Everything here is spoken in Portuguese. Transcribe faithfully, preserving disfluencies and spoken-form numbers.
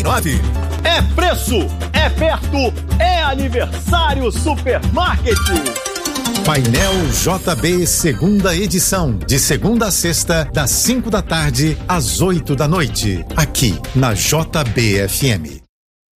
nove. É preço, é perto, é aniversário Supermarket. Painel J B, segunda edição, de segunda a sexta, das cinco da tarde às oito da noite, aqui na J B F M.